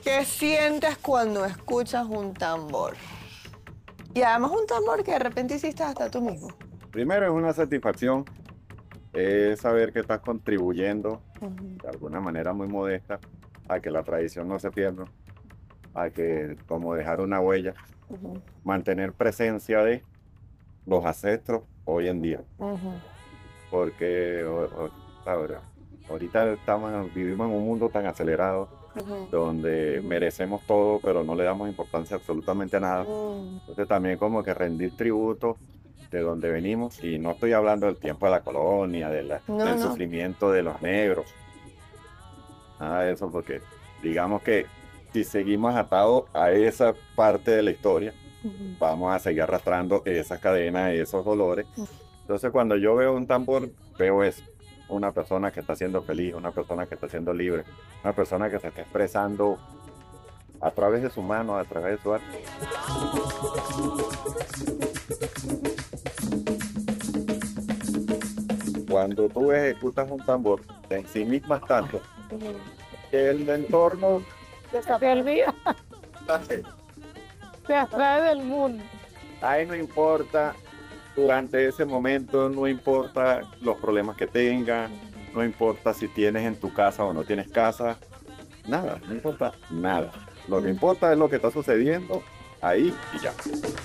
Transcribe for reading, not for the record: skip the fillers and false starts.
¿Qué sientes cuando escuchas un tambor? Y además un tambor que de repente hiciste hasta tú mismo. Primero es una satisfacción, es saber que estás contribuyendo Ujú, de alguna manera muy modesta a que la tradición no se pierda, a que como dejar una huella, ujú, mantener presencia de los ancestros hoy en día, ujú, porque ahora, ahorita vivimos en un mundo tan acelerado ujú. donde merecemos todo, pero no le damos importancia absolutamente a nada. Mm. Entonces también como que rendir tributo de donde venimos, y no estoy hablando del tiempo de la colonia, No, del no. sufrimiento de los negros, nada de eso, porque digamos que si seguimos atados a esa parte de la historia, Ujú. vamos a seguir arrastrando esas cadenas, esos dolores. Entonces cuando yo veo un tambor, veo eso, una persona que está siendo feliz, una persona que está siendo libre, una persona que se está expresando a través de su mano, a través de su arte. Cuando tú ejecutas un tambor, te ensimismas tanto Ujú. que el entorno Se olvida, se abstrae del mundo. ahí no importa, durante ese momento no importa los problemas que tengas, no importa si tienes en tu casa o no tienes casa, nada, no importa nada. Lo que importa es lo que está sucediendo ahí y ya.